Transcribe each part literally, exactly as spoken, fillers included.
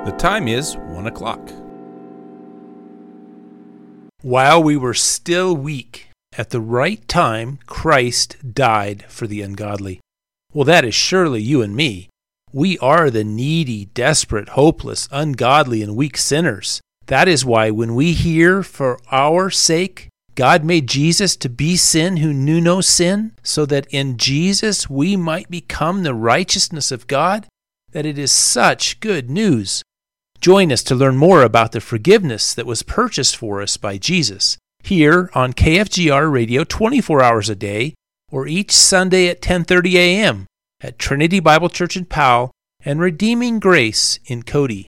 The time is one o'clock. While we were still weak, at the right time, Christ died for the ungodly. Well, that is surely you and me. We are the needy, desperate, hopeless, ungodly, and weak sinners. That is why when we hear, for our sake, God made Jesus to be sin who knew no sin, so that in Jesus we might become the righteousness of God, that it is such good news. Join us to learn more about the forgiveness that was purchased for us by Jesus, here on K F G R Radio twenty-four hours a day, or each Sunday at ten thirty a.m. at Trinity Bible Church in Powell and Redeeming Grace in Cody.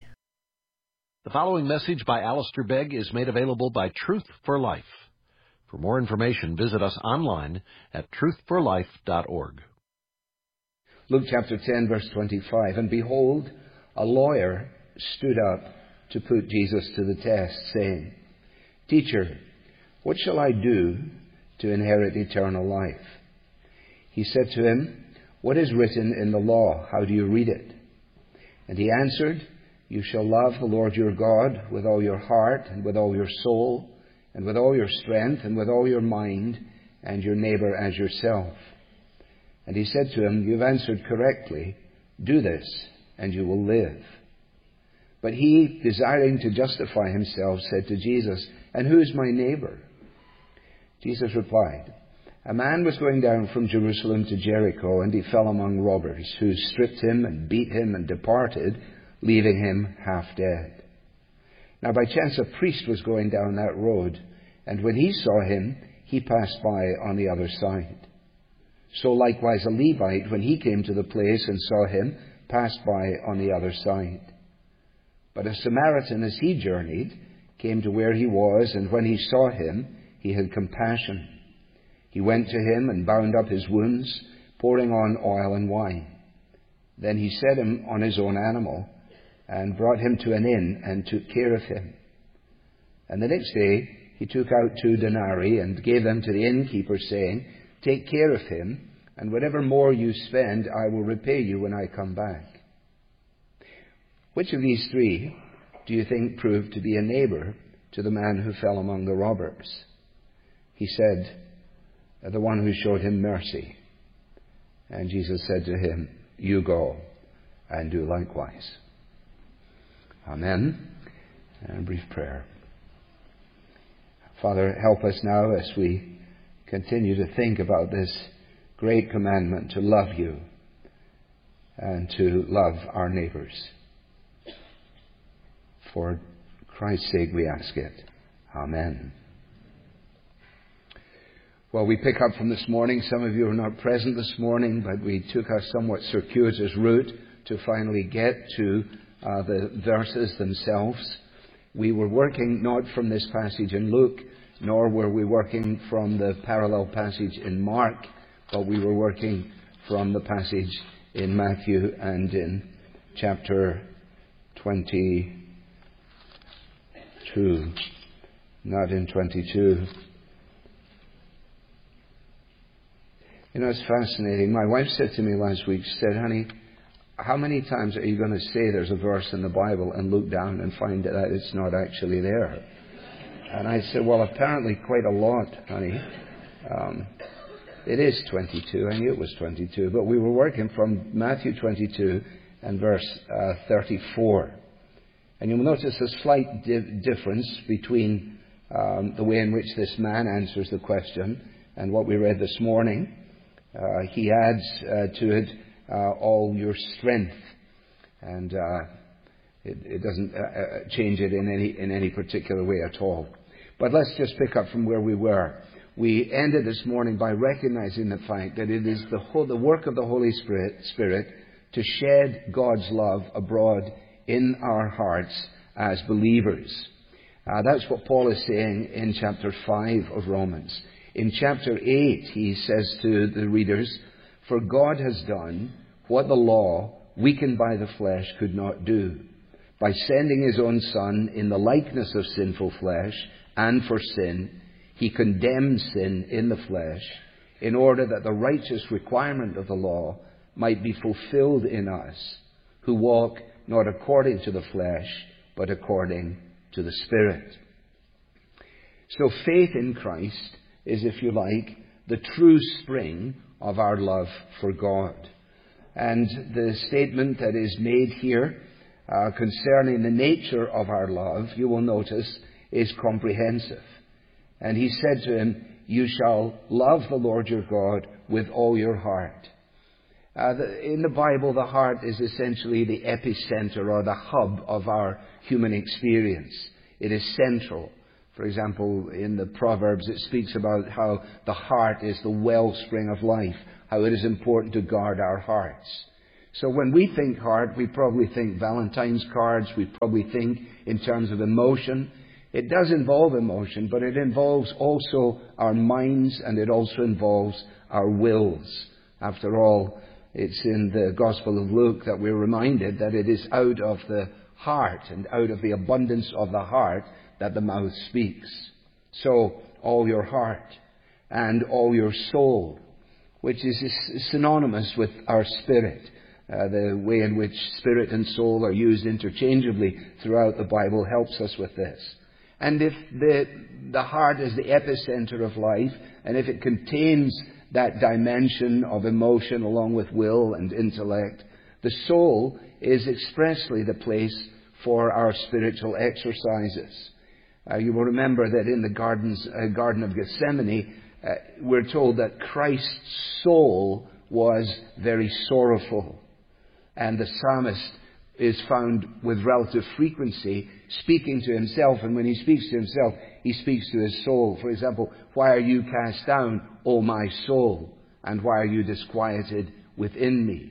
The following message by Alistair Begg is made available by Truth for Life. For more information, visit us online at truth for life dot org. Luke chapter ten, verse twenty-five, and behold, a lawyer stood up to put Jesus to the test, saying, Teacher, what shall I do to inherit eternal life? He said to him, What is written in the law? How do you read it? And he answered, You shall love the Lord your God with all your heart and with all your soul and with all your strength and with all your mind, and your neighbor as yourself. And he said to him, You've answered correctly. Do this, and you will live. But he, desiring to justify himself, said to Jesus, And who is my neighbor? Jesus replied, A man was going down from Jerusalem to Jericho, and he fell among robbers, who stripped him and beat him and departed, leaving him half dead. Now by chance a priest was going down that road, and when he saw him, he passed by on the other side. So likewise a Levite, when he came to the place and saw him, passed by on the other side. But a Samaritan, as he journeyed, came to where he was, and when he saw him, he had compassion. He went to him and bound up his wounds, pouring on oil and wine. Then he set him on his own animal, and brought him to an inn, and took care of him. And the next day he took out two denarii, and gave them to the innkeeper, saying, Take care of him, and whatever more you spend, I will repay you when I come back. Which of these three do you think proved to be a neighbor to the man who fell among the robbers? He said, The one who showed him mercy. And Jesus said to him, You go and do likewise. Amen. And a brief prayer. Father, help us now as we continue to think about this great commandment to love you and to love our neighbors. For Christ's sake we ask it. Amen. Well, we pick up from this morning. Some of you are not present this morning, but we took a somewhat circuitous route to finally get to uh, the verses themselves. We were working not from this passage in Luke, nor were we working from the parallel passage in Mark, but we were working from the passage in Matthew and in chapter twenty-two, not in twenty-two. You know, it's fascinating. My wife said to me last week, she said, Honey, how many times are you going to say there's a verse in the Bible and look down and find that it's not actually there? And I said, well, apparently quite a lot, honey. Um, it is twenty-two. I knew it was twenty-two. But we were working from Matthew twenty-two and verse uh, thirty-four. And you'll notice a slight di- difference between um, the way in which this man answers the question and what we read this morning. Uh, he adds uh, to it uh, all your strength. And uh, it, it doesn't uh, change it in any in any particular way at all. But let's just pick up from where we were. We ended this morning by recognizing the fact that it is the whole, the work of the Holy Spirit, Spirit to shed God's love abroad in our hearts as believers. Uh, that's what Paul is saying in chapter five of Romans. In chapter eight, he says to the readers, For God has done what the law, weakened by the flesh, could not do, by sending his own Son in the likeness of sinful flesh, and for sin, he condemned sin in the flesh, in order that the righteous requirement of the law might be fulfilled in us, who walk not according to the flesh, but according to the Spirit. So faith in Christ is, if you like, the true spring of our love for God. And the statement that is made here uh, concerning the nature of our love, you will notice, is comprehensive. And he said to him, "You shall love the Lord your God with all your heart." Uh, the, in the Bible, the heart is essentially the epicenter or the hub of our human experience. It is central. For example, in the Proverbs, it speaks about how the heart is the wellspring of life, how it is important to guard our hearts. So when we think heart, we probably think Valentine's cards, we probably think in terms of emotion. It does involve emotion, but it involves also our minds, and it also involves our wills. After all, it's in the Gospel of Luke that we're reminded that it is out of the heart and out of the abundance of the heart that the mouth speaks. So, all your heart and all your soul, which is synonymous with our spirit. Uh, the way in which spirit and soul are used interchangeably throughout the Bible helps us with this. And if the, the heart is the epicenter of life, and if it contains that dimension of emotion along with will and intellect, the soul is expressly the place for our spiritual exercises. Uh, you will remember that in the gardens, uh, Garden of Gethsemane, uh, we're told that Christ's soul was very sorrowful. And the psalmist is found with relative frequency speaking to himself. And when he speaks to himself, he speaks to his soul. For example, "Why are you cast down, O my soul? And why are you disquieted within me?"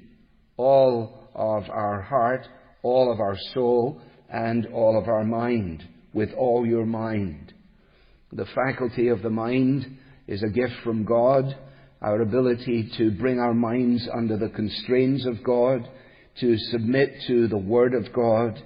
All of our heart, all of our soul, and all of our mind. With all your mind. The faculty of the mind is a gift from God. Our ability to bring our minds under the constraints of God, to submit to the Word of God,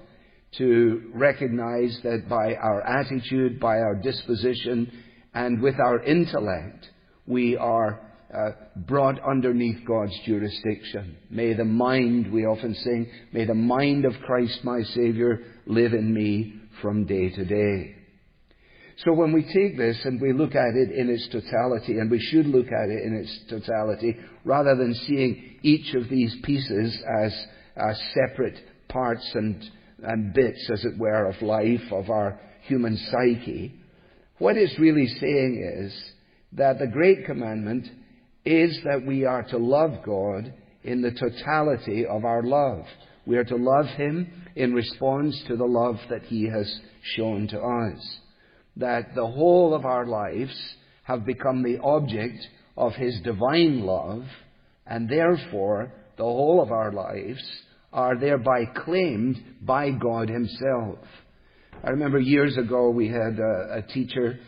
to recognize that by our attitude, by our disposition, and with our intellect, we are uh, brought underneath God's jurisdiction. May the mind, we often sing, may the mind of Christ my Savior live in me from day to day. So when we take this and we look at it in its totality, and we should look at it in its totality, rather than seeing each of these pieces as uh, separate parts and, and bits, as it were, of life, of our human psyche, what it's really saying is that the great commandment is that we are to love God in the totality of our love. We are to love Him in response to the love that He has shown to us. That the whole of our lives have become the object of His divine love, and therefore the whole of our lives are thereby claimed by God Himself. I remember years ago we had a, a teacher,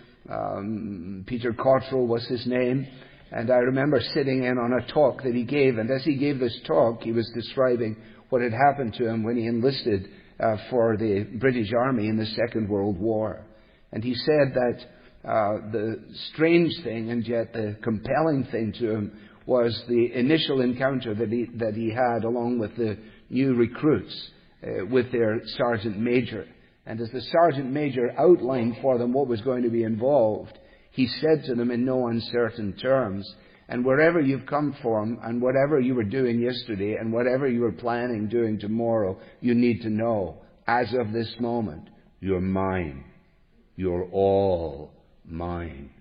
um, Peter Cottrell was his name, and I remember sitting in on a talk that he gave, and as he gave this talk, he was describing what had happened to him when he enlisted uh, for the British Army in the Second World War. And he said that uh, the strange thing and yet the compelling thing to him was the initial encounter that he, that he had along with the new recruits uh, with their Sergeant Major. And as the Sergeant Major outlined for them what was going to be involved, he said to them in no uncertain terms, "And wherever you've come from, and whatever you were doing yesterday, and whatever you were planning doing tomorrow, you need to know, as of this moment, you're mine. You're all mine."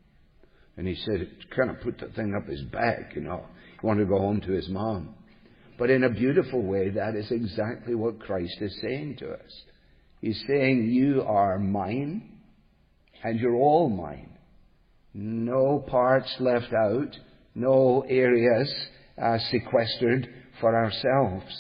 And he said, it kind of put the thing up his back, you know. He wanted to go home to his mom. But in a beautiful way, that is exactly what Christ is saying to us. He's saying, you are mine, and you're all mine. No parts left out, no areas uh, sequestered for ourselves.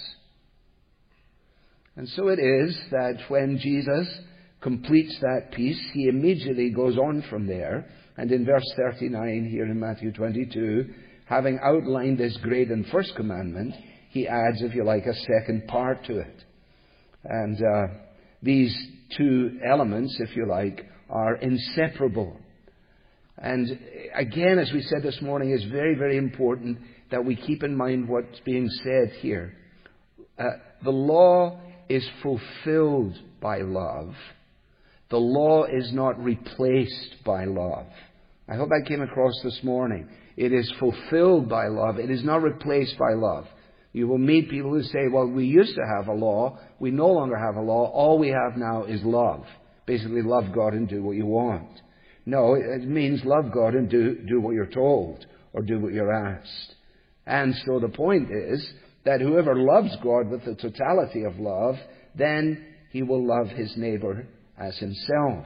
And so it is that when Jesus completes that piece, He immediately goes on from there. And in verse thirty-nine here in Matthew twenty-two, having outlined this great and first commandment, He adds, if you like, a second part to it. And uh, these two elements, if you like, are inseparable. And again, as we said this morning, it's very, very important that we keep in mind what's being said here. Uh, the law is fulfilled by love. The law is not replaced by love. I hope that came across this morning. It is fulfilled by love. It is not replaced by love. You will meet people who say, well, we used to have a law. We no longer have a law. All we have now is love. Basically, love God and do what you want. No, it means love God and do, do what you're told or do what you're asked. And so the point is that whoever loves God with the totality of love, then he will love his neighbor as himself.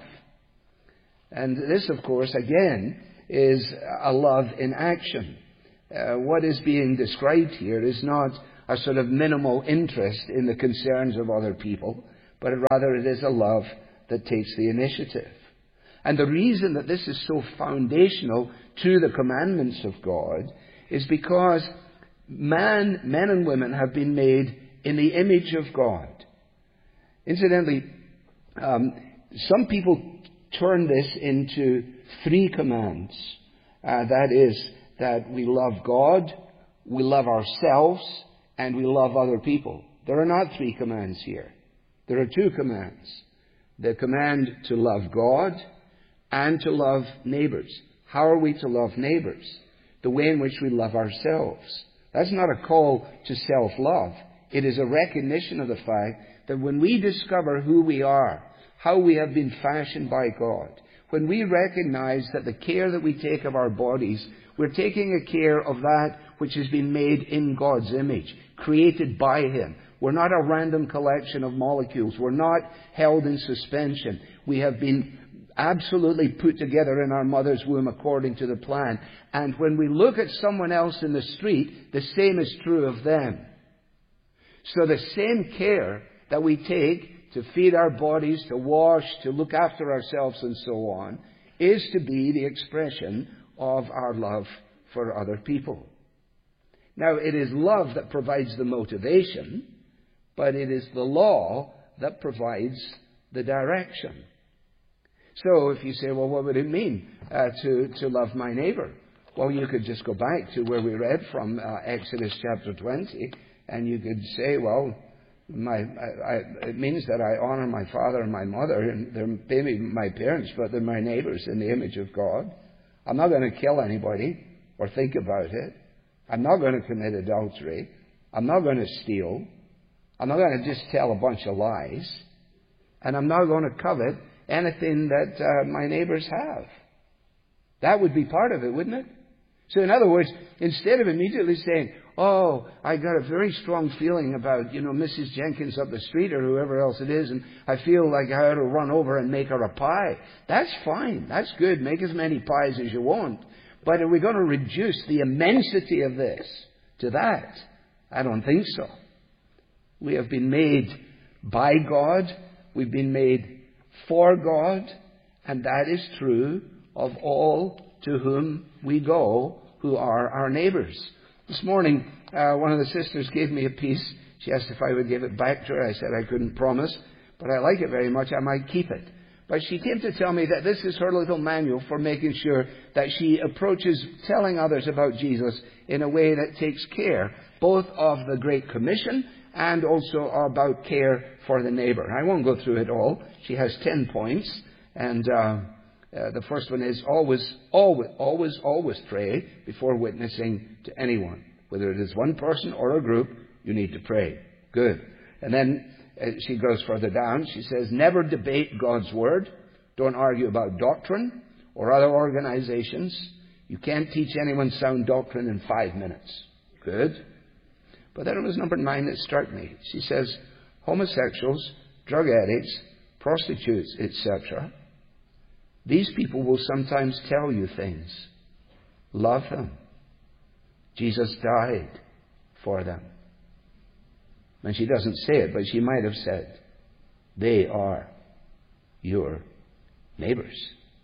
And this, of course, again, is a love in action. Uh, what is being described here is not a sort of minimal interest in the concerns of other people, but rather it is a love that takes the initiative. And the reason that this is so foundational to the commandments of God is because man, men and women have been made in the image of God. Incidentally, um, some people turn this into three commands. Uh, that is, that we love God, we love ourselves, and we love other people. There are not three commands here. There are two commands. The command to love God and to love neighbors. How are we to love neighbors? The way in which we love ourselves. That's not a call to self-love. It is a recognition of the fact that when we discover who we are, how we have been fashioned by God, when we recognize that the care that we take of our bodies, we're taking a care of that which has been made in God's image, created by Him. We're not a random collection of molecules. We're not held in suspension. We have been absolutely put together in our mother's womb according to the plan. And when we look at someone else in the street, the same is true of them. So the same care that we take to feed our bodies, to wash, to look after ourselves and so on, is to be the expression of our love for other people. Now, it is love that provides the motivation, but it is the law that provides the direction. So if you say, well, what would it mean uh, to, to love my neighbor? Well, you could just go back to where we read from uh, Exodus chapter twenty, and you could say, well, my, I, I, it means that I honor my father and my mother, and they're maybe my parents, but they're my neighbors in the image of God. I'm not going to kill anybody or think about it. I'm not going to commit adultery. I'm not going to steal. I'm not going to just tell a bunch of lies. And I'm not going to covet anything that uh, my neighbors have. That would be part of it, wouldn't it? So in other words, instead of immediately saying, oh, I got a very strong feeling about, you know, Missus Jenkins up the street or whoever else it is, and I feel like I ought to run over and make her a pie. That's fine. That's good. Make as many pies as you want. But are we going to reduce the immensity of this to that? I don't think so. We have been made by God. We've been made for God. And that is true of all to whom we go, who are our neighbors. This morning, uh, one of the sisters gave me a piece. She asked if I would give it back to her. I said I couldn't promise, but I like it very much. I might keep it. But she came to tell me that this is her little manual for making sure that she approaches telling others about Jesus in a way that takes care both of the Great Commission and also about care for the neighbor. I won't go through it all. She has ten points. And uh, uh, the first one is always, always, always, always pray before witnessing to anyone. Whether it is one person or a group, you need to pray. Good. And then uh, she goes further down. She says, never debate God's Word. Don't argue about doctrine or other organizations. You can't teach anyone sound doctrine in five minutes. Good. But then it was number nine that struck me. She says, homosexuals, drug addicts, prostitutes, et cetera, these people will sometimes tell you things. Love them. Jesus died for them. And she doesn't say it, but she might have said, they are your neighbors.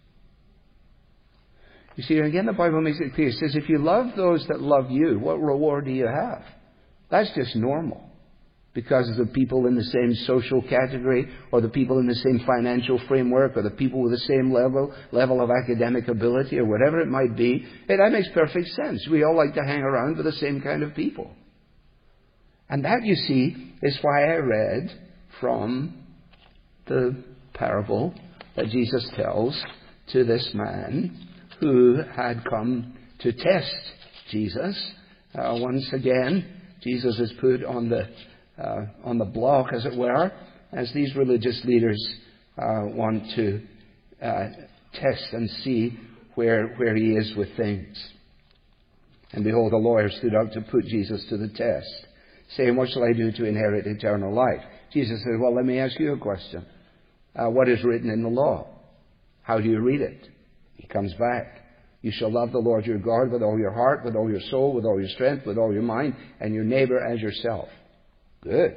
You see, again, the Bible makes it clear. It says, if you love those that love you, what reward do you have? That's just normal. Because of the people in the same social category, or the people in the same financial framework, or the people with the same level level of academic ability, or whatever it might be. Hey, that makes perfect sense. We all like to hang around with the same kind of people. And that, you see, is why I read from the parable that Jesus tells to this man who had come to test Jesus. Uh, once again, Jesus is put on the uh, on the block, as it were, as these religious leaders uh, want to uh, test and see where where he is with things. And behold, a lawyer stood up to put Jesus to the test, saying, "What shall I do to inherit eternal life?" Jesus said, "Well, let me ask you a question. Uh, what is written in the law? How do you read it?" He comes back. "You shall love the Lord your God with all your heart, with all your soul, with all your strength, with all your mind, and your neighbor as yourself." Good.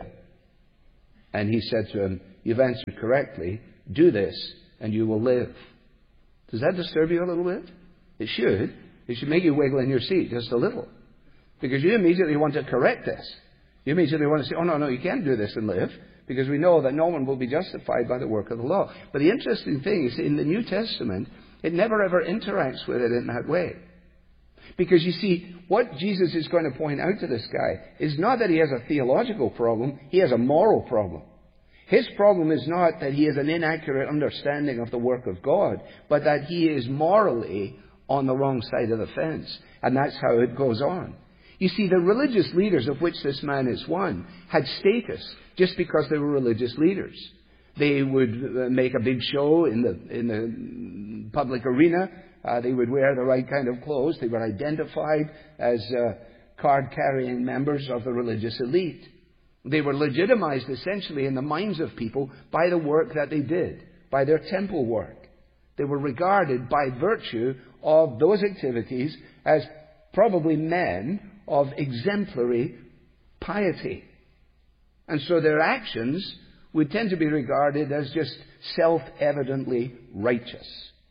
And he said to him, "You've answered correctly. Do this, and you will live." Does that disturb you a little bit? It should. It should make you wiggle in your seat just a little. Because you immediately want to correct this. You immediately want to say, "Oh, no, no, you can't do this and live." Because we know that no one will be justified by the work of the law. But the interesting thing is, in the New Testament, it never ever interacts with it in that way. Because you see, what Jesus is going to point out to this guy is not that he has a theological problem, he has a moral problem. His problem is not that he has an inaccurate understanding of the work of God, but that he is morally on the wrong side of the fence. And that's how it goes on. You see, the religious leaders, of which this man is one, had status just because they were religious leaders. They would make a big show in the in the public arena. Uh, they would wear the right kind of clothes. They were identified as uh, card-carrying members of the religious elite. They were legitimized essentially in the minds of people by the work that they did, by their temple work. They were regarded by virtue of those activities as probably men of exemplary piety. And so their actions would tend to be regarded as just self-evidently righteous.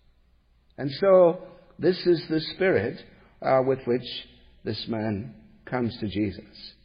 And so this is the spirit uh, with which this man comes to Jesus.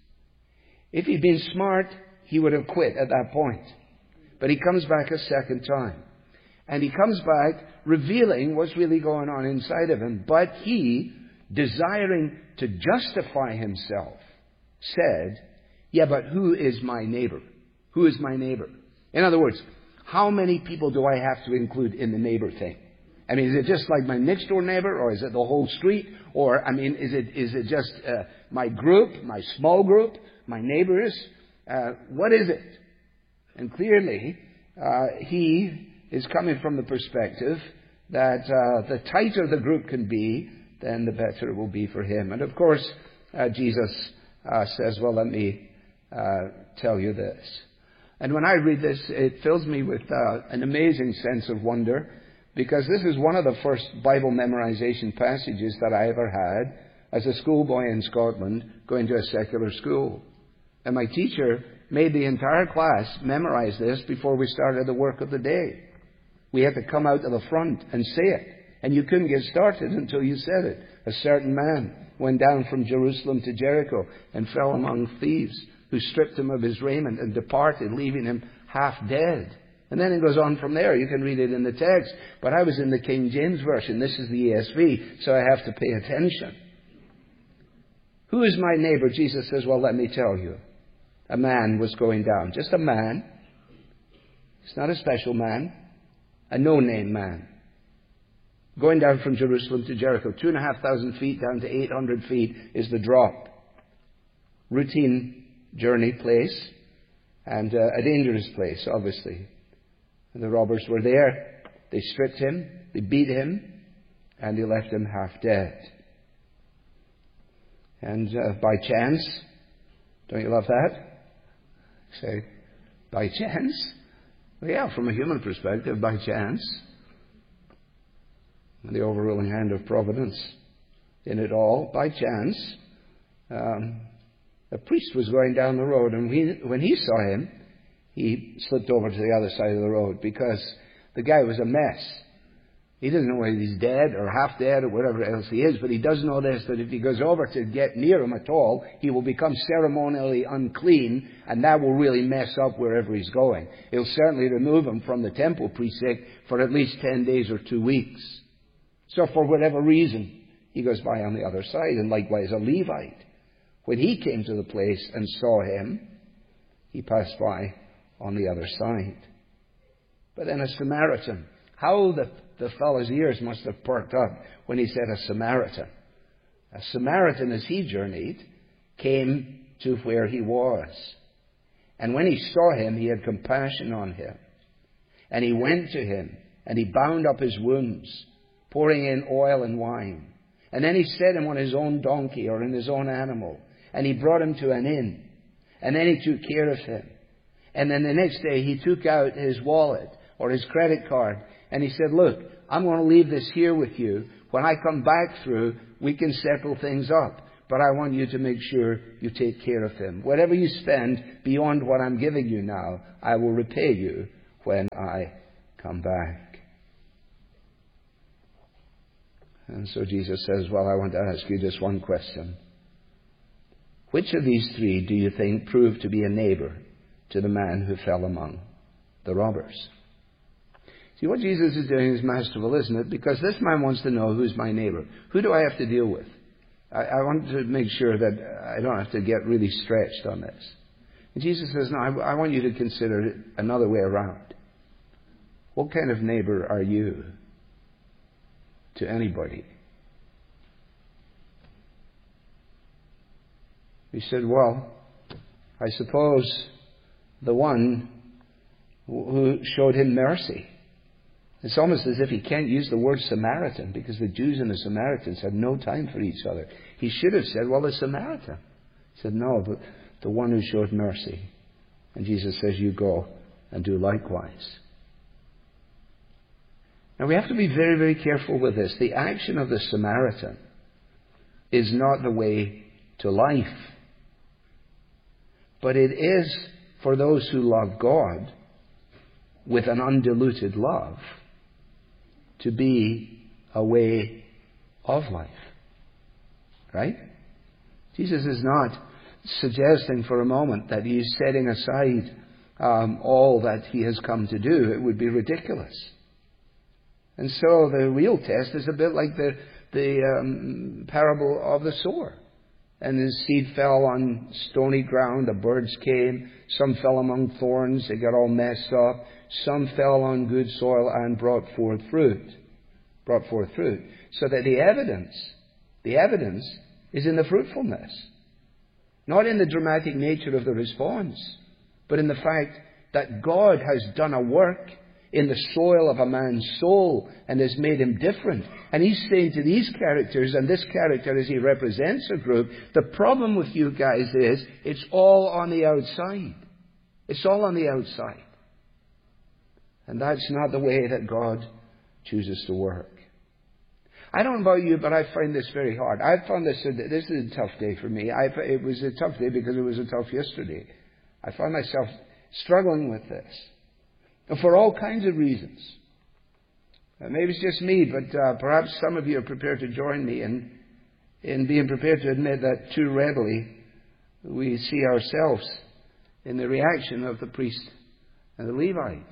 If he'd been smart, he would have quit at that point. But he comes back a second time. And he comes back revealing what's really going on inside of him. But he, desiring to justify himself, said, "Yeah, but who is my neighbor? Who is my neighbor?" In other words, how many people do I have to include in the neighbor thing? I mean, is it just like my next door neighbor, or is it the whole street? Or, I mean, is it is it just uh, my group, my small group, my neighbors? Uh, what is it? And clearly, uh, he is coming from the perspective that uh, the tighter the group can be, then the better it will be for him. And of course, uh, Jesus uh, says, "Well, let me uh, tell you this." And when I read this, it fills me with uh, an amazing sense of wonder, because this is one of the first Bible memorization passages that I ever had as a schoolboy in Scotland going to a secular school. And my teacher made the entire class memorize this before we started the work of the day. We had to come out to the front and say it. And you couldn't get started until you said it. "A certain man went down from Jerusalem to Jericho and fell among thieves, who stripped him of his raiment and departed, leaving him half dead." And then it goes on from there. You can read it in the text. But I was in the King James Version. This is the E S V, so I have to pay attention. "Who is my neighbor?" Jesus says, "Well, let me tell you. A man was going down." Just a man. It's not a special man. A no-name man. Going down from Jerusalem to Jericho. Two and a half thousand feet down to eight hundred feet is the drop. Routine journey place. And uh, a dangerous place, obviously. And the robbers were there. They stripped him. They beat him. And they left him half dead. And uh, by chance, don't you love that? Say, by chance? Well, yeah, from a human perspective, by chance. And the overruling hand of providence in it all, by chance, um, a priest was going down the road, and we, when he saw him, he slipped over to the other side of the road, because the guy was a mess. He doesn't know whether he's dead or half dead or whatever else he is, but he does know this, that if he goes over to get near him at all, he will become ceremonially unclean, and that will really mess up wherever he's going. It'll certainly remove him from the temple precinct for at least ten days or two weeks. So for whatever reason, he goes by on the other side, and likewise a Levite. When he came to the place and saw him, he passed by on the other side. But then a Samaritan. How the, the fellow's ears must have perked up when he said a Samaritan. A Samaritan, as he journeyed, came to where he was. And when he saw him, he had compassion on him. And he went to him, and he bound up his wounds, pouring in oil and wine. And then he set him on his own donkey or in his own animal. And he brought him to an inn. And then he took care of him. And then the next day he took out his wallet or his credit card. And he said, look, I'm going to leave this here with you. When I come back through, we can settle things up. But I want you to make sure you take care of him. Whatever you spend beyond what I'm giving you now, I will repay you when I come back. And so Jesus says, well, I want to ask you just one question. Which of these three do you think proved to be a neighbor to the man who fell among the robbers? See, what Jesus is doing is masterful, isn't it? Because this man wants to know, who's my neighbor? Who do I have to deal with? I, I want to make sure that I don't have to get really stretched on this. And Jesus says, no, I, I want you to consider it another way around. What kind of neighbor are you to anybody? He said, well, I suppose the one who showed him mercy. It's almost as if he can't use the word Samaritan because the Jews and the Samaritans had no time for each other. He should have said, well, the Samaritan. He said, no, but the one who showed mercy. And Jesus says, you go and do likewise. Now we have to be very, very careful with this. The action of the Samaritan is not the way to life. But it is for those who love God with an undiluted love to be a way of life. Right? Jesus is not suggesting for a moment that he's setting aside um, all that he has come to do. It would be ridiculous. And so the real test is a bit like the, the um, parable of the sower. And his seed fell on stony ground, the birds came, some fell among thorns, they got all messed up, some fell on good soil and brought forth fruit. Brought forth fruit. So that the evidence, the evidence is in the fruitfulness. Not in the dramatic nature of the response, but in the fact that God has done a work in the soil of a man's soul and has made him different. And he's saying to these characters, and this character as he represents a group, the problem with you guys is it's all on the outside. It's all on the outside. And that's not the way that God chooses to work. I don't know about you, but I find this very hard. I found this, this is a tough day for me. I, it was a tough day because it was a tough yesterday. I find myself struggling with this. For all kinds of reasons. Uh, maybe it's just me, but uh, perhaps some of you are prepared to join me in, in being prepared to admit that too readily we see ourselves in the reaction of the priest and the Levite.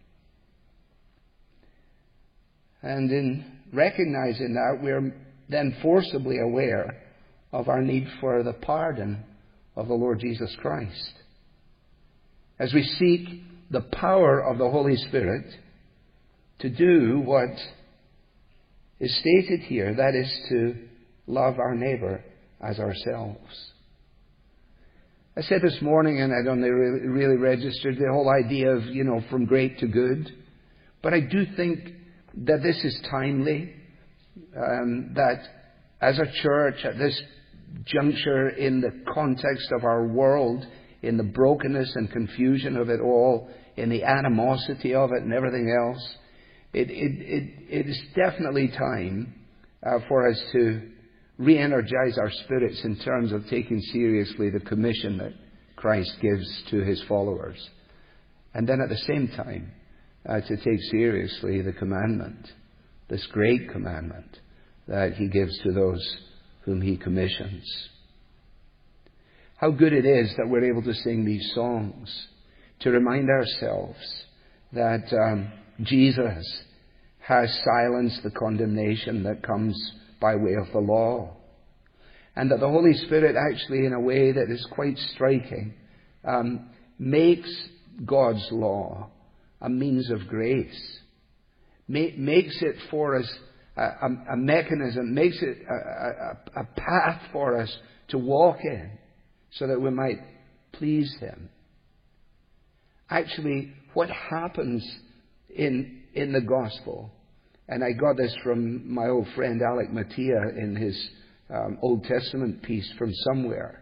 And in recognizing that, we're then forcibly aware of our need for the pardon of the Lord Jesus Christ. As we seek the power of the Holy Spirit to do what is stated here, that is to love our neighbor as ourselves. I said this morning, and I don't really, really registered the whole idea of, you know, from great to good. But I do think that this is timely, um, that as a church at this juncture in the context of our world, in the brokenness and confusion of it all, in the animosity of it and everything else, it, it, it, it is definitely time uh, for us to re-energize our spirits in terms of taking seriously the commission that Christ gives to his followers. And then at the same time, uh, to take seriously the commandment, this great commandment that he gives to those whom he commissions. How good it is that we're able to sing these songs to remind ourselves that um, Jesus has silenced the condemnation that comes by way of the law. And that the Holy Spirit actually, in a way that is quite striking, um, makes God's law a means of grace, Ma- makes it for us a, a, a mechanism, makes it a, a, a path for us to walk in so that we might please Him. Actually, what happens in, in the gospel, and I got this from my old friend Alec Mattia in his um, Old Testament piece from somewhere.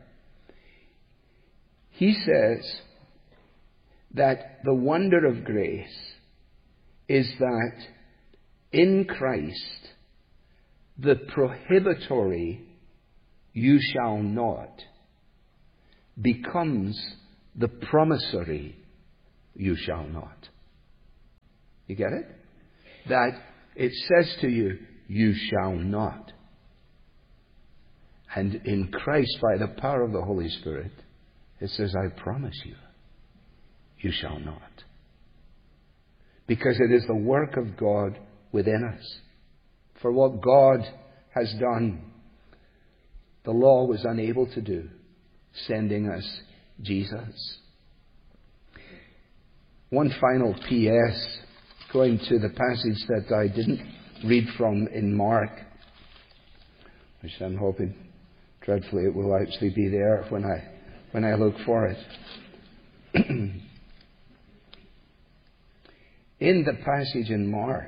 He says that the wonder of grace is that in Christ, the prohibitory "you shall not" becomes the promissory "you shall not." You get it? That it says to you, "you shall not." And in Christ, by the power of the Holy Spirit, it says, "I promise you, you shall not." Because it is the work of God within us. For what God has done, the law was unable to do, sending us Jesus. One final P S, going to the passage that I didn't read from in Mark, which I'm hoping dreadfully it will actually be there when I when I look for it. In the passage in Mark,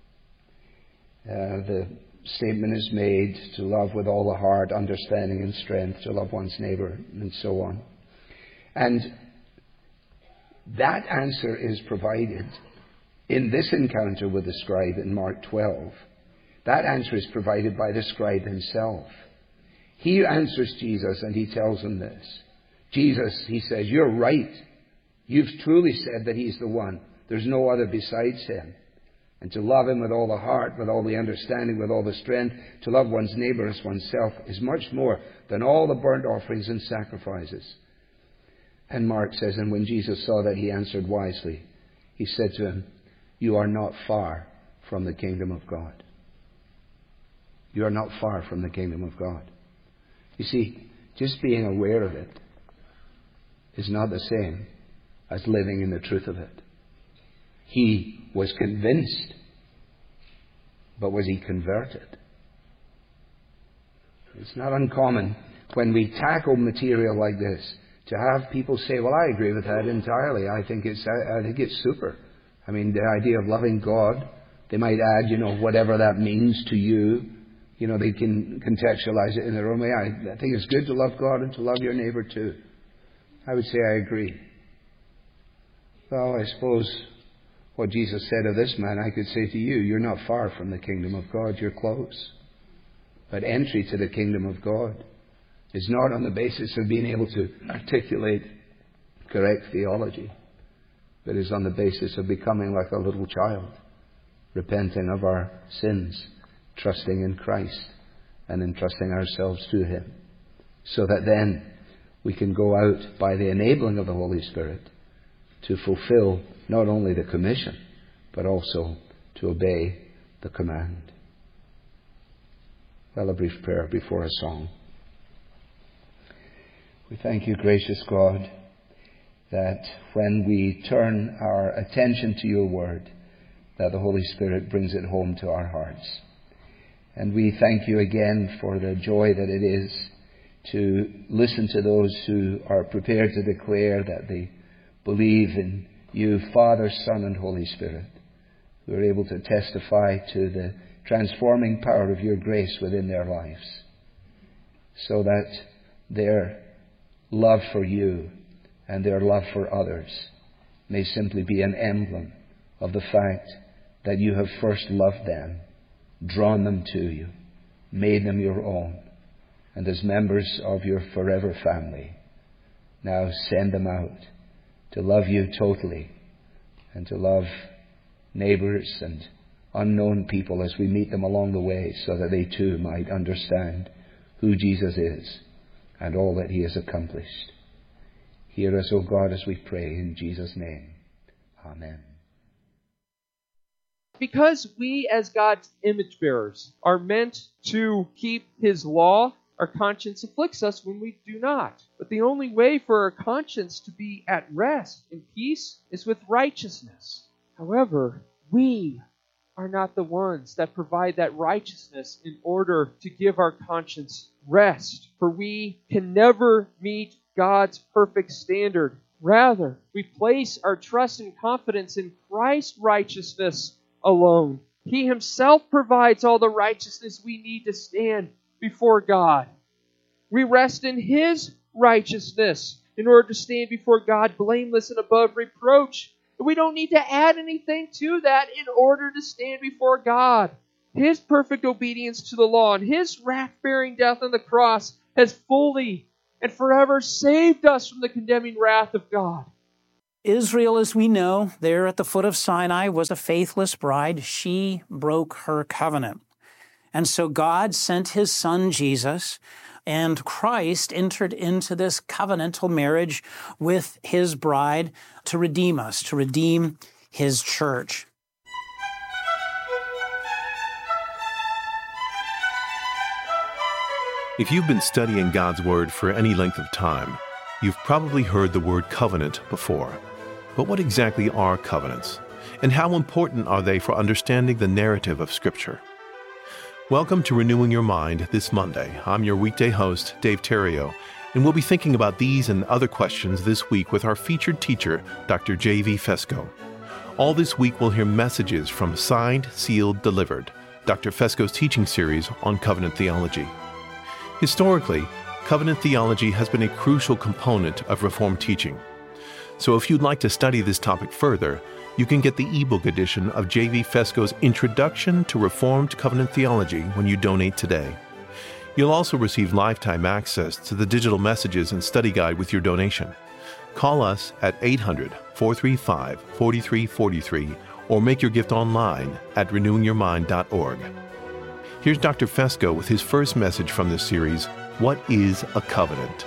uh, the statement is made to love with all the heart, understanding, and strength, to love one's neighbor, and so on. And that answer is provided in this encounter with the scribe in Mark twelve. That answer is provided by the scribe himself. He answers Jesus and he tells him this. Jesus, he says, "You're right. You've truly said that He's the one. There's no other besides Him. And to love Him with all the heart, with all the understanding, with all the strength, to love one's neighbor as oneself is much more than all the burnt offerings and sacrifices." And Mark says, and when Jesus saw that, He answered wisely. He said to him, "You are not far from the kingdom of God." You are not far from the kingdom of God. You see, just being aware of it is not the same as living in the truth of it. He was convinced, but was he converted? It's not uncommon when we tackle material like this to have people say, "Well, I agree with that entirely. I think it's I, I think it's super." I mean, the idea of loving God, they might add, you know, whatever that means to you. You know, they can contextualize it in their own way. I, I think it's good to love God and to love your neighbor too. I would say I agree. Well, I suppose what Jesus said of this man, I could say to you, you're not far from the kingdom of God. You're close. But entry to the kingdom of God is not on the basis of being able to articulate correct theology, but is on the basis of becoming like a little child, repenting of our sins, trusting in Christ, and entrusting ourselves to Him, so that then we can go out by the enabling of the Holy Spirit to fulfill not only the commission, but also to obey the command. Well, a brief prayer before a song. We thank you, gracious God, that when we turn our attention to your word, that the Holy Spirit brings it home to our hearts. And we thank you again for the joy that it is to listen to those who are prepared to declare that they believe in you, Father, Son, and Holy Spirit, who are able to testify to the transforming power of your grace within their lives, so that their love for you and their love for others may simply be an emblem of the fact that you have first loved them, drawn them to you, made them your own, and as members of your forever family, now send them out to love you totally and to love neighbours and unknown people as we meet them along the way, so that they too might understand who Jesus is and all that He has accomplished. Hear us, O God, as we pray in Jesus' name. Amen. Because we as God's image bearers are meant to keep His law, Our conscience afflicts us when we do not. But the only way for our conscience to be at rest and peace is with righteousness. However, we are not the ones that provide that righteousness in order to give our conscience rest. For we can never meet God's perfect standard. Rather, we place our trust and confidence in Christ's righteousness alone. He himself provides all the righteousness we need to stand before God. We rest in his righteousness in order to stand before God blameless and above reproach. We don't need to add anything to that in order to stand before God. His perfect obedience to the law and his wrath-bearing death on the cross has fully and forever saved us from the condemning wrath of God. Israel, as we know, there at the foot of Sinai was a faithless bride. She broke her covenant. And so God sent his son Jesus, and Christ entered into this covenantal marriage with his bride to redeem us, to redeem his church. If you've been studying God's Word for any length of time, you've probably heard the word covenant before. But what exactly are covenants? And how important are they for understanding the narrative of Scripture? Welcome to Renewing Your Mind this Monday. I'm your weekday host, Dave Terrio, and we'll be thinking about these and other questions this week with our featured teacher, Doctor J V Fesko. All this week we'll hear messages from Signed, Sealed, Delivered, Doctor Fesko's teaching series on covenant theology. Historically, covenant theology has been a crucial component of Reformed teaching. So if you'd like to study this topic further, you can get the ebook edition of J V Fesko's Introduction to Reformed Covenant Theology when you donate today. You'll also receive lifetime access to the digital messages and study guide with your donation. Call us at eight hundred, four three five, four three four three or make your gift online at renewing your mind dot org. Here's Doctor Fesko with his first message from this series, What is a Covenant?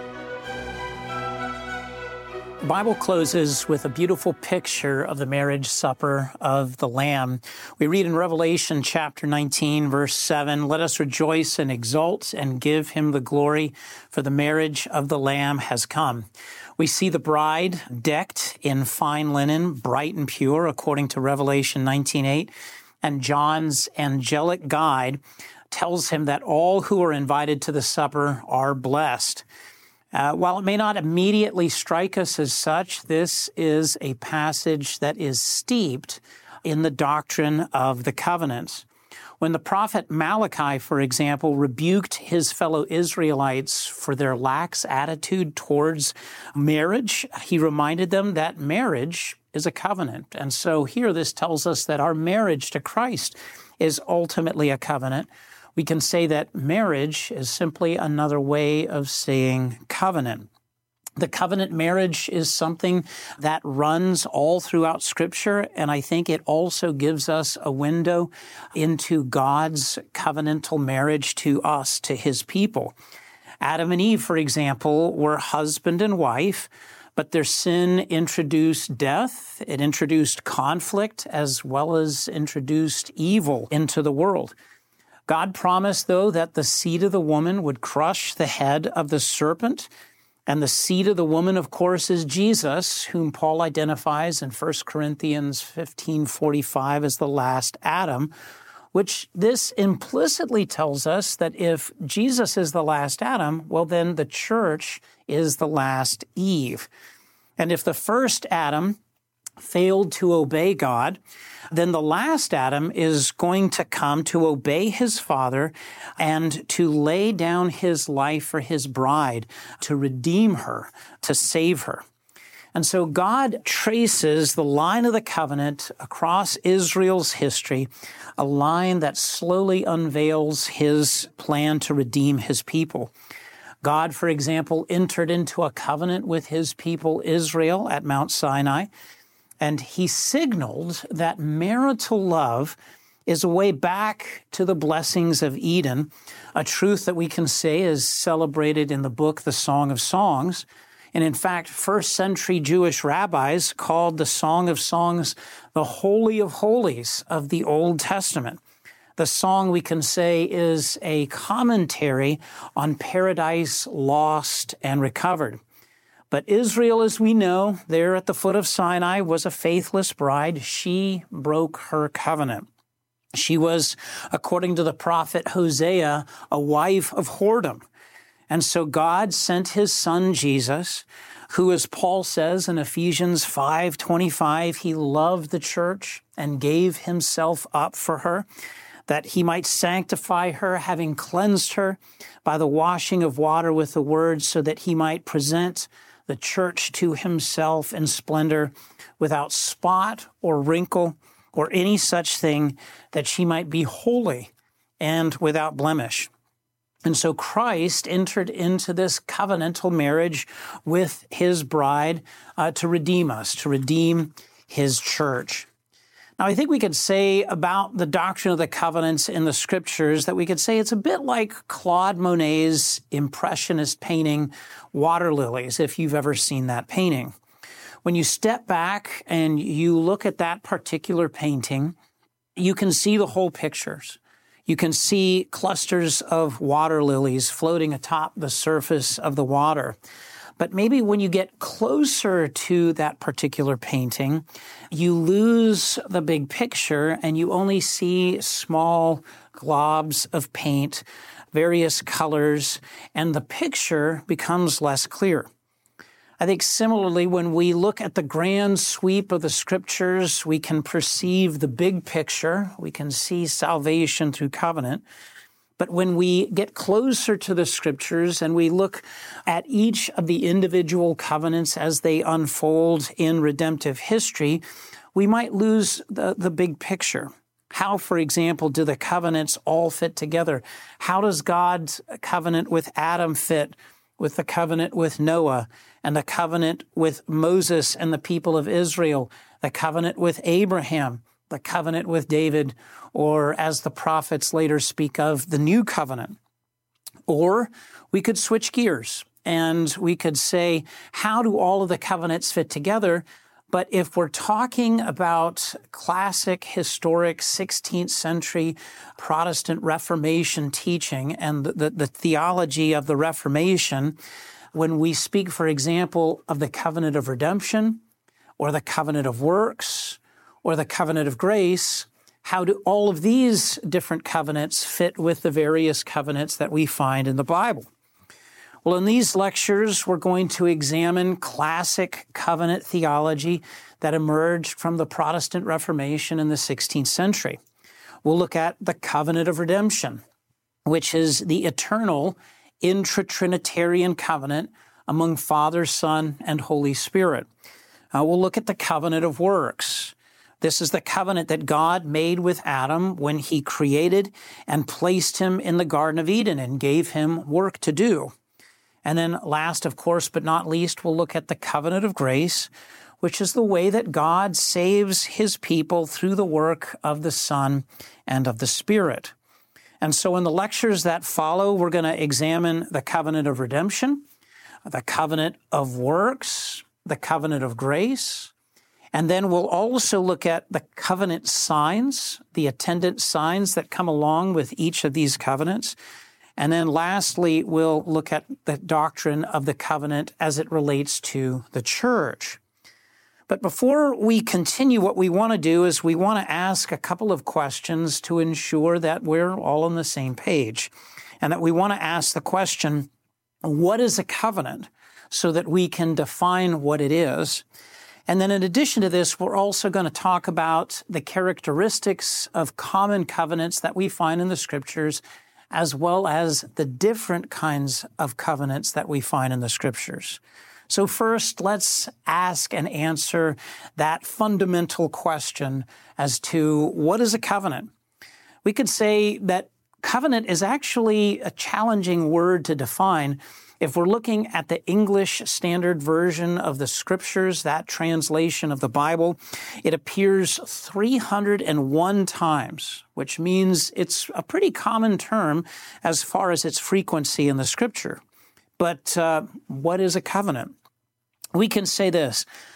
The Bible closes with a beautiful picture of the marriage supper of the Lamb. We read in Revelation chapter nineteen, verse seven, "Let us rejoice and exult and give him the glory, for the marriage of the Lamb has come." We see the bride decked in fine linen, bright and pure, according to Revelation nineteen eight, and John's angelic guide tells him that all who are invited to the supper are blessed. Uh, while it may not immediately strike us as such, this is a passage that is steeped in the doctrine of the covenants. When the prophet Malachi, for example, rebuked his fellow Israelites for their lax attitude towards marriage, he reminded them that marriage is a covenant. And so here this tells us that our marriage to Christ is ultimately a covenant. We can say that marriage is simply another way of saying covenant. The covenant marriage is something that runs all throughout Scripture, and I think it also gives us a window into God's covenantal marriage to us, to his people. Adam and Eve, for example, were husband and wife, but their sin introduced death, it introduced conflict, as well as introduced evil into the world. God promised, though, that the seed of the woman would crush the head of the serpent. And the seed of the woman, of course, is Jesus, whom Paul identifies in First Corinthians fifteen forty-five as the last Adam, which this implicitly tells us that if Jesus is the last Adam, well, then the church is the last Eve. And if the first Adam failed to obey God, then the last Adam is going to come to obey his Father and to lay down his life for his bride, to redeem her, to save her. And so God traces the line of the covenant across Israel's history, a line that slowly unveils his plan to redeem his people. God, for example, entered into a covenant with his people Israel at Mount Sinai, and he signaled that marital love is a way back to the blessings of Eden, a truth that we can say is celebrated in the book, The Song of Songs. And in fact, first century Jewish rabbis called the Song of Songs the Holy of Holies of the Old Testament. The song, we can say, is a commentary on paradise lost and recovered. But Israel, as we know, there at the foot of Sinai, was a faithless bride. She broke her covenant. She was, according to the prophet Hosea, a wife of whoredom. And so God sent his son Jesus, who, as Paul says in Ephesians five twenty-five, he loved the church and gave himself up for her, that he might sanctify her, having cleansed her by the washing of water with the word, so that he might present the church to himself in splendor, without spot or wrinkle or any such thing, that she might be holy and without blemish. And so Christ entered into this covenantal marriage with his bride uh, to redeem us, to redeem his church. Now, I think we could say about the doctrine of the covenants in the Scriptures that we could say it's a bit like Claude Monet's Impressionist painting, Water Lilies, if you've ever seen that painting. When you step back and you look at that particular painting, you can see the whole pictures. You can see clusters of water lilies floating atop the surface of the water. But maybe when you get closer to that particular painting, you lose the big picture and you only see small globs of paint, various colors, and the picture becomes less clear. I think similarly, when we look at the grand sweep of the Scriptures, we can perceive the big picture. We can see salvation through covenant. But when we get closer to the Scriptures and we look at each of the individual covenants as they unfold in redemptive history, we might lose the, the big picture. How, for example, do the covenants all fit together? How does God's covenant with Adam fit with the covenant with Noah, and the covenant with Moses and the people of Israel, the covenant with Abraham, the covenant with David, or as the prophets later speak of, the new covenant? Or we could switch gears and we could say, how do all of the covenants fit together? But if we're talking about classic, historic, sixteenth century Protestant Reformation teaching and the, the, the theology of the Reformation, when we speak, for example, of the covenant of redemption or the covenant of works or the covenant of grace, how do all of these different covenants fit with the various covenants that we find in the Bible? Well, in these lectures, we're going to examine classic covenant theology that emerged from the Protestant Reformation in the sixteenth century. We'll look at the covenant of redemption, which is the eternal intra-Trinitarian covenant among Father, Son, and Holy Spirit. Uh, we'll look at the covenant of works. This is the covenant that God made with Adam when he created and placed him in the Garden of Eden and gave him work to do. And then last, of course, but not least, we'll look at the covenant of grace, which is the way that God saves his people through the work of the Son and of the Spirit. And so in the lectures that follow, we're going to examine the covenant of redemption, the covenant of works, the covenant of grace, and then we'll also look at the covenant signs, the attendant signs that come along with each of these covenants. And then lastly, we'll look at the doctrine of the covenant as it relates to the church. But before we continue, what we want to do is we want to ask a couple of questions to ensure that we're all on the same page, and that we want to ask the question, what is a covenant, so that we can define what it is. And then in addition to this, we're also going to talk about the characteristics of common covenants that we find in the Scriptures, as well as the different kinds of covenants that we find in the Scriptures. So first, let's ask and answer that fundamental question as to what is a covenant. We could say that covenant is actually a challenging word to define. If we're looking at the English Standard Version of the Scriptures, that translation of the Bible, it appears three hundred one times, which means it's a pretty common term as far as its frequency in the Scripture. But uh, what is a covenant? We can say this.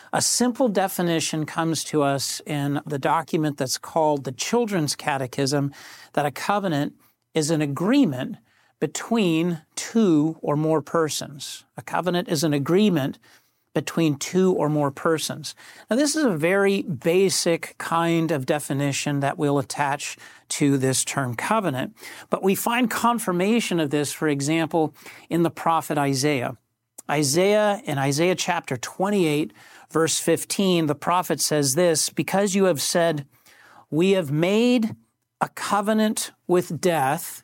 A simple definition comes to us in the document that's called the Children's Catechism, that a covenant is an agreement between two or more persons. A covenant is an agreement between two or more persons. Now, this is a very basic kind of definition that we'll attach to this term covenant, but we find confirmation of this, for example, in the prophet Isaiah. Isaiah, in Isaiah chapter twenty-eight, verse fifteen, the prophet says this, "Because you have said, we have made a covenant with death,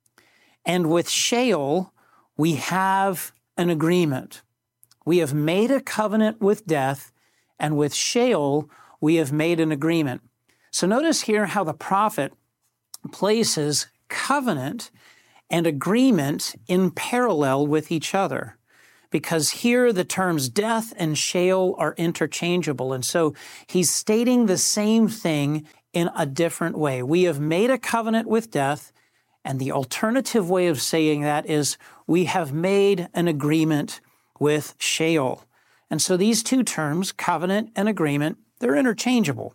and with Sheol we have an agreement." We have made a covenant with death, and with Sheol we have made an agreement. So notice here how the prophet places covenant and agreement in parallel with each other, because here the terms death and Sheol are interchangeable. And so he's stating the same thing in a different way. We have made a covenant with death, and the alternative way of saying that is we have made an agreement with Sheol. And so these two terms, covenant and agreement, they're interchangeable.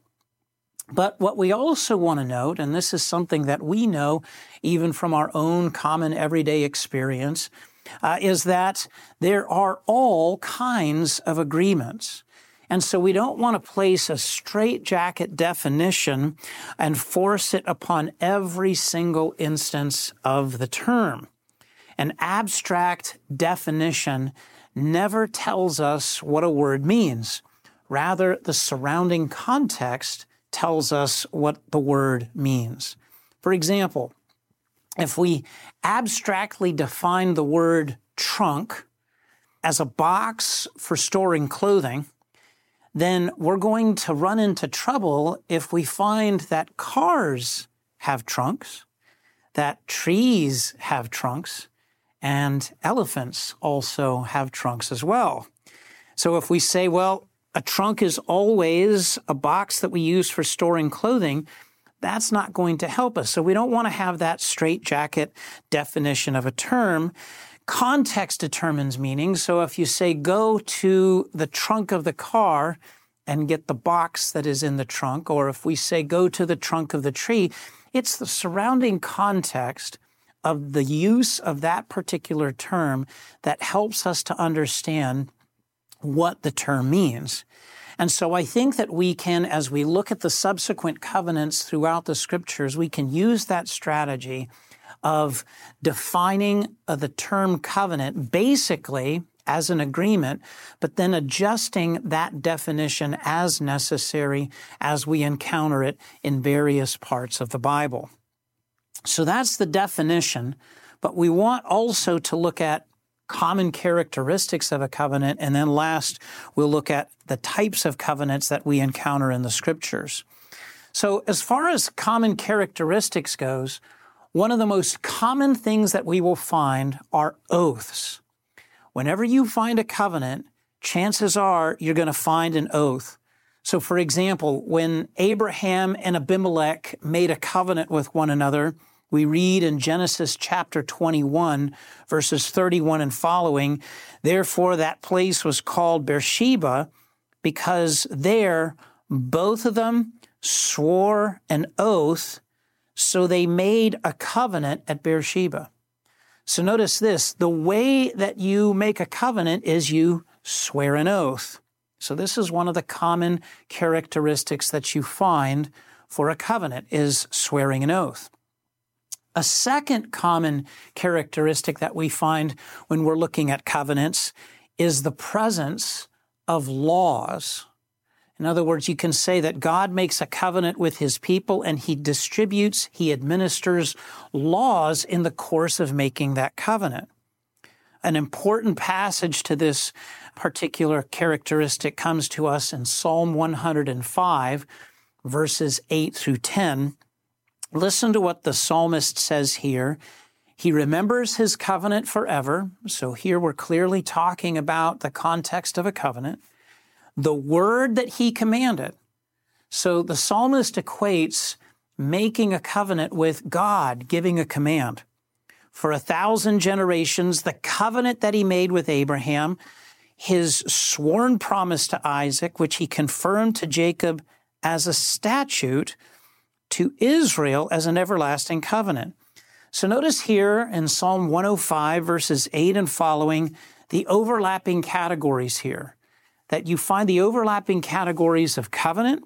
But what we also want to note, and this is something that we know even from our own common everyday experience, uh, is that there are all kinds of agreements. And so we don't want to place a straitjacket definition and force it upon every single instance of the term. An abstract definition never tells us what a word means. Rather, the surrounding context tells us what the word means. For example, if we abstractly define the word trunk as a box for storing clothing, then we're going to run into trouble if we find that cars have trunks, that trees have trunks, and elephants also have trunks as well. So if we say, well, a trunk is always a box that we use for storing clothing, that's not going to help us. So we don't want to have that straitjacket definition of a term. Context determines meaning. So if you say, go to the trunk of the car and get the box that is in the trunk, or if we say, go to the trunk of the tree, it's the surrounding context of the use of that particular term that helps us to understand what the term means. And so I think that we can, as we look at the subsequent covenants throughout the scriptures, we can use that strategy of defining uh, the term covenant basically as an agreement, but then adjusting that definition as necessary as we encounter it in various parts of the Bible. So that's the definition, but we want also to look at common characteristics of a covenant, and then last, we'll look at the types of covenants that we encounter in the scriptures. So as far as common characteristics goes, one of the most common things that we will find are oaths. Whenever you find a covenant, chances are you're going to find an oath. So for example, when Abraham and Abimelech made a covenant with one another, we read in Genesis chapter twenty-one, verses thirty-one and following, "Therefore that place was called Beersheba, because there both of them swore an oath, so they made a covenant at Beersheba." So notice this, the way that you make a covenant is you swear an oath. So this is one of the common characteristics that you find for a covenant, is swearing an oath. A second common characteristic that we find when we're looking at covenants is the presence of laws. In other words, you can say that God makes a covenant with his people and he distributes, he administers laws in the course of making that covenant. An important passage to this particular characteristic comes to us in Psalm one hundred five, verses eight through ten. Listen to what the psalmist says here. He remembers his covenant forever. So here we're clearly talking about the context of a covenant. The word that he commanded. So the psalmist equates making a covenant with God, giving a command. For a thousand generations, the covenant that he made with Abraham, his sworn promise to Isaac, which he confirmed to Jacob as a statute, to Israel as an everlasting covenant. So notice here in Psalm one oh five, verses eight and following, the overlapping categories here, that you find the overlapping categories of covenant,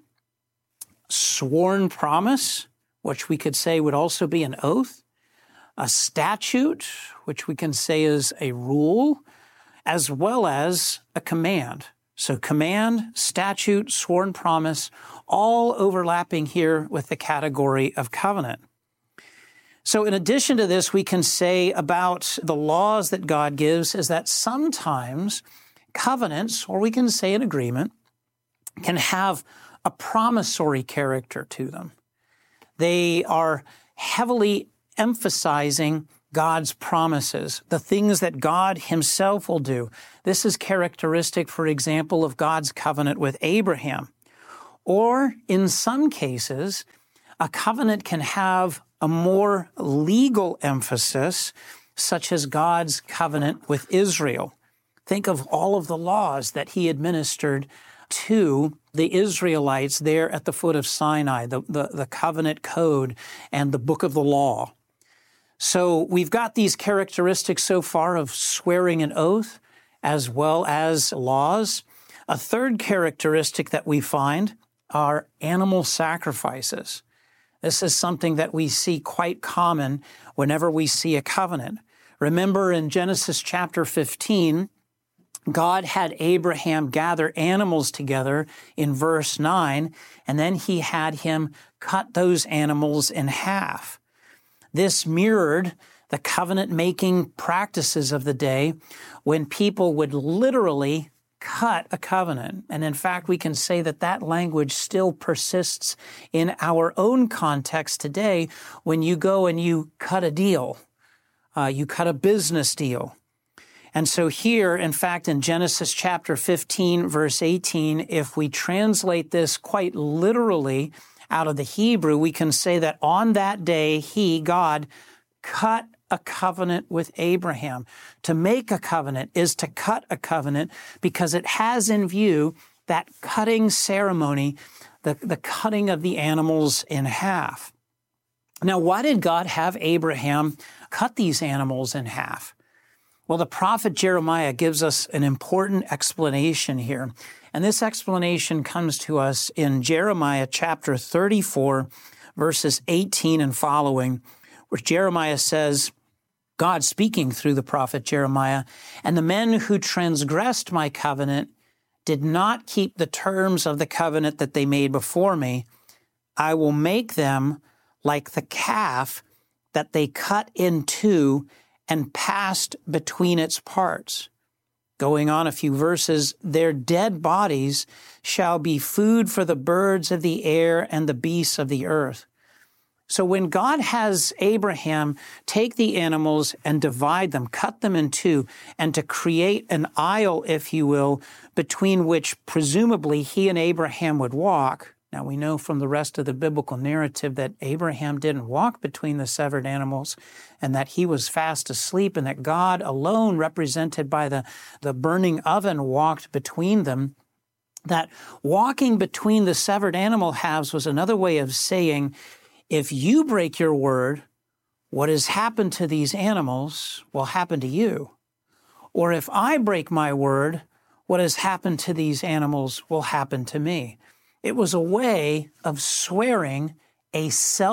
sworn promise, which we could say would also be an oath, a statute, which we can say is a rule, as well as a command. So command, statute, sworn promise, all overlapping here with the category of covenant. So in addition to this, we can say about the laws that God gives is that sometimes covenants, or we can say an agreement, can have a promissory character to them. They are heavily emphasizing God's promises, the things that God himself will do. This is characteristic, for example, of God's covenant with Abraham. Or in some cases, a covenant can have a more legal emphasis, such as God's covenant with Israel. Think of all of the laws that he administered to the Israelites there at the foot of Sinai, the, the, the covenant code and the book of the law. So we've got these characteristics so far of swearing an oath as well as laws. A third characteristic that we find are animal sacrifices. This is something that we see quite common whenever we see a covenant. Remember in Genesis chapter fifteen, God had Abraham gather animals together in verse nine, and then he had him cut those animals in half. This mirrored the covenant-making practices of the day when people would literally cut a covenant. And in fact, we can say that that language still persists in our own context today when you go and you cut a deal. Uh, you cut a business deal. And so here, in fact, in Genesis chapter fifteen, verse eighteen, if we translate this quite literally out of the Hebrew, we can say that on that day, he, God, cut a covenant with Abraham. To make a covenant is to cut a covenant because it has in view that cutting ceremony, the, the cutting of the animals in half. Now, why did God have Abraham cut these animals in half? Well, the prophet Jeremiah gives us an important explanation here. And this explanation comes to us in Jeremiah chapter thirty-four, verses eighteen and following, where Jeremiah says, God speaking through the prophet Jeremiah, and the men who transgressed my covenant did not keep the terms of the covenant that they made before me. I will make them like the calf that they cut in two and passed between its parts. Going on a few verses, their dead bodies shall be food for the birds of the air and the beasts of the earth. So when God has Abraham take the animals and divide them, cut them in two, and to create an aisle, if you will, between which presumably he and Abraham would walk. Now we know from the rest of the biblical narrative that Abraham didn't walk between the severed animals and that he was fast asleep and that God alone, represented by the, the burning oven, walked between them. That walking between the severed animal halves was another way of saying, if you break your word, what has happened to these animals will happen to you. Or if I break my word, what has happened to these animals will happen to me. It was a way of swearing a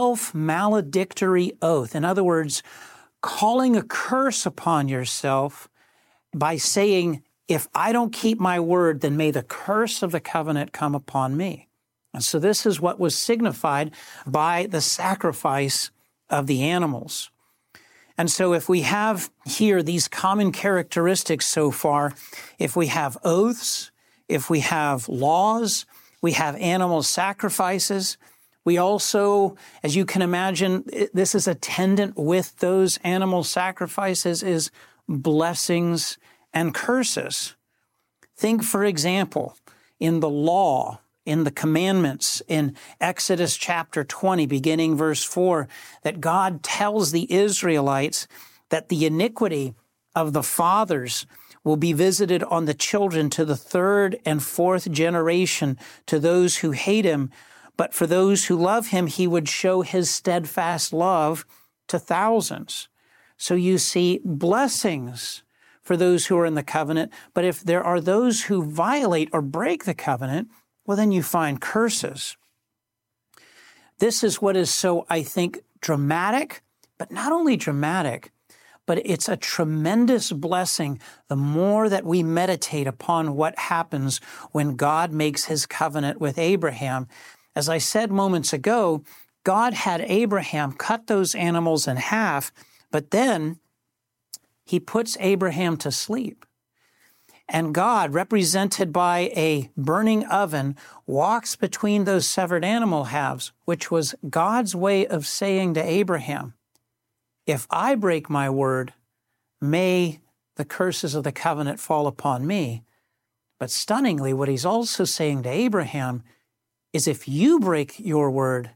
self-maledictory oath. In other words, calling a curse upon yourself by saying, if I don't keep my word, then may the curse of the covenant come upon me. And so this is what was signified by the sacrifice of the animals. And so if we have here these common characteristics so far, if we have oaths, if we have laws, we have animal sacrifices, we also, as you can imagine, this is attendant with those animal sacrifices is blessings and curses. Think, for example, in the law, in the commandments, in Exodus chapter twenty, beginning verse four, that God tells the Israelites that the iniquity of the fathers will be visited on the children to the third and fourth generation, to those who hate him. But for those who love him, he would show his steadfast love to thousands. So you see blessings for those who are in the covenant. But if there are those who violate or break the covenant, well, then you find curses. This is what is so, I think, dramatic, but not only dramatic, but it's a tremendous blessing the more that we meditate upon what happens when God makes his covenant with Abraham. As I said moments ago, God had Abraham cut those animals in half, but then he puts Abraham to sleep. And God, represented by a burning oven, walks between those severed animal halves, which was God's way of saying to Abraham, if I break my word, may the curses of the covenant fall upon me. But stunningly, what he's also saying to Abraham is if you break your word,